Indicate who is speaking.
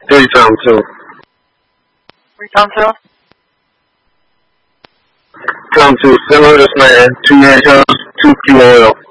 Speaker 1: 3 times 2.
Speaker 2: 3 times 2?
Speaker 1: Times 2, 700 slant, 2 egg shells, 2 kilo oil.